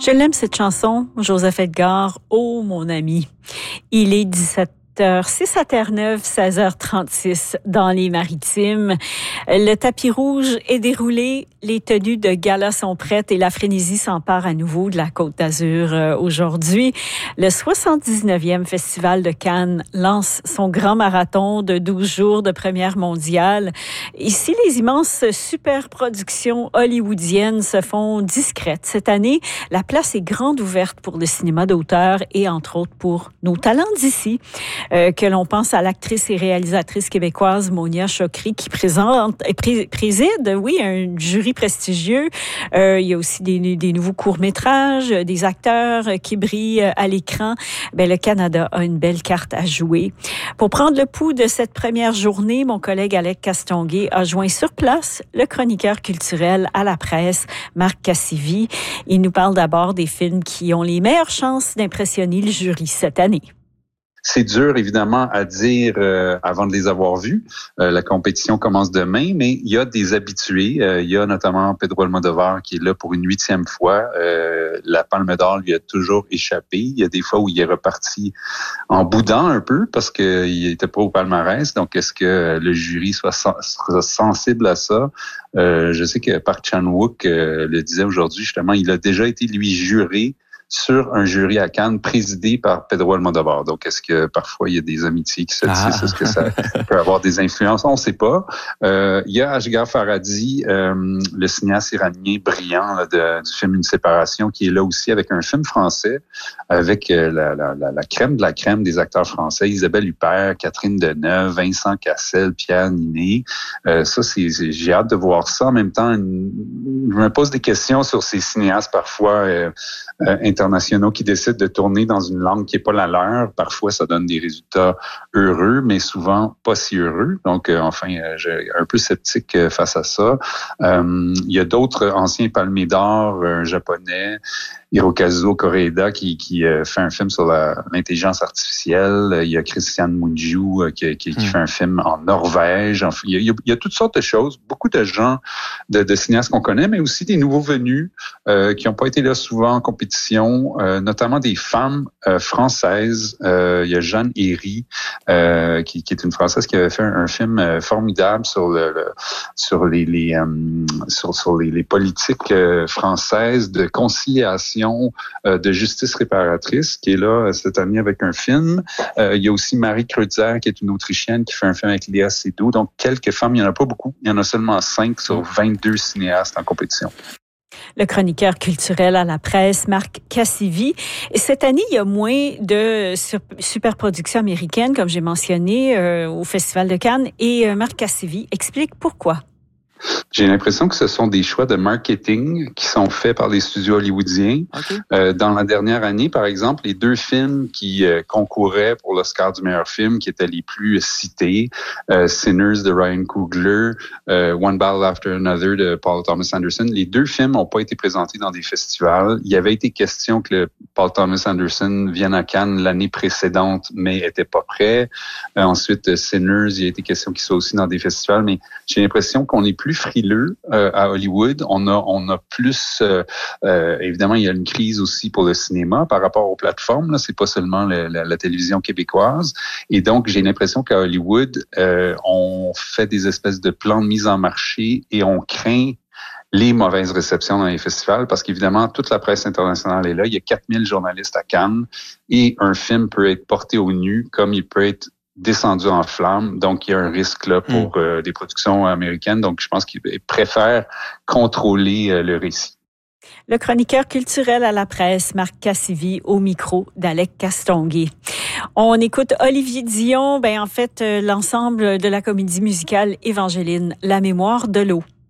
Je l'aime cette chanson, Joseph Edgar, oh mon ami. Il est 17h06 à Terre-Neuve, 16h36 dans les Maritimes. Le tapis rouge est déroulé, les tenues de gala sont prêtes et la frénésie s'empare à nouveau de la Côte d'Azur aujourd'hui. Le 79e Festival de Cannes lance son grand marathon de 12 jours de première mondiale. Ici, les immenses superproductions hollywoodiennes se font discrètes. Cette année, la place est grande ouverte pour le cinéma d'auteur et entre autres pour nos talents d'ici. Que l'on pense à l'actrice et réalisatrice québécoise Monia Chokri qui préside, oui, un jury prestigieux. Il y a aussi des nouveaux courts-métrages, des acteurs qui brillent à l'écran. Le Canada a une belle carte à jouer. Pour prendre le pouls de cette première journée, mon collègue Alec Castonguay a joint sur place le chroniqueur culturel à la presse, Marc Cassivi. Il nous parle d'abord des films qui ont les meilleures chances d'impressionner le jury cette année. C'est dur, évidemment, à dire avant de les avoir vus. La compétition commence demain, mais il y a des habitués. Il y a notamment Pedro Almodovar qui est là pour une 8e fois. La Palme d'Or lui a toujours échappé. Il y a des fois où il est reparti en boudant un peu parce qu'il n'était pas au palmarès. Donc, est-ce que le jury sera sensible à ça? Je sais que Park Chan-wook le disait aujourd'hui, justement, il a déjà été, lui, juré sur un jury à Cannes présidé par Pedro Almodovar. Donc, est-ce que parfois il y a des amitiés qui se tissent? Est-ce que ça peut avoir des influences? On ne sait pas. Il y a Asghar Farhadi, le cinéaste iranien brillant là, du film Une séparation, qui est là aussi avec un film français, avec la crème de la crème des acteurs français, Isabelle Huppert, Catherine Deneuve, Vincent Cassel, Pierre Ninet. Ça, j'ai hâte de voir ça. En même temps, je me pose des questions sur ces cinéastes parfois internationaux qui décident de tourner dans une langue qui n'est pas la leur. Parfois, ça donne des résultats heureux, mais souvent pas si heureux. Donc, j'ai un peu sceptique face à ça. Il y a d'autres anciens palmiers d'or, un japonais, Hirokazu Koreeda, qui fait un film sur l'intelligence artificielle. Il y a Christiane Mungiu qui fait un film en Norvège. Enfin, il y a toutes sortes de choses. Beaucoup de gens, de cinéastes qu'on connaît, mais aussi des nouveaux venus qui n'ont pas été là souvent en compétition, notamment des femmes françaises. Il y a Jeanne Herry, qui est une Française qui avait fait un film formidable sur les politiques françaises de conciliation, de justice réparatrice, qui est là cette année avec un film. Il y a aussi Marie Kreutzer, qui est une Autrichienne, qui fait un film avec Léa Seydoux. Donc, quelques femmes, il n'y en a pas beaucoup. Il y en a seulement 5 sur 22 cinéastes en compétition. Le chroniqueur culturel à la presse, Marc Cassivi. Et cette année, il y a moins de superproductions américaines, comme j'ai mentionné, au Festival de Cannes. Et Marc Cassivi explique pourquoi. J'ai l'impression que ce sont des choix de marketing qui sont faits par les studios hollywoodiens. Okay. Dans la dernière année, par exemple, les 2 films qui concouraient pour l'Oscar du meilleur film, qui étaient les plus cités, Sinners de Ryan Coogler, One Battle After Another de Paul Thomas Anderson, les 2 films n'ont pas été présentés dans des festivals. Il y avait été question que Paul Thomas Anderson vienne à Cannes l'année précédente, mais était pas prêt. Ensuite, Sinners, il y a été question qu'il soit aussi dans des festivals, mais j'ai l'impression qu'on est plus frileux à Hollywood. On a plus évidemment, il y a une crise aussi pour le cinéma par rapport aux plateformes. Là, c'est pas seulement la télévision québécoise. Et donc, j'ai l'impression qu'à Hollywood, on fait des espèces de plans de mise en marché et on craint les mauvaises réceptions dans les festivals parce qu'évidemment, toute la presse internationale est là. Il y a 4000 journalistes à Cannes et un film peut être porté au nu comme il peut être descendu en flammes. Donc, il y a un risque là pour des productions américaines. Donc, je pense qu'ils préfèrent contrôler le récit. Le chroniqueur culturel à la presse, Marc Cassivi, au micro d'Alec Castonguay. On écoute Olivier Dion, l'ensemble de la comédie musicale Évangeline, La mémoire de l'eau.